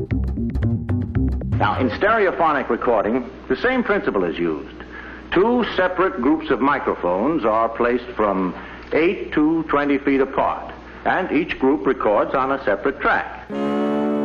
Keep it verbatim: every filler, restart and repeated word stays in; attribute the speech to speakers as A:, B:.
A: Now, in stereophonic recording, the same principle is used. Two separate groups of microphones are placed from eight to twenty feet apart, and each group records on a separate track.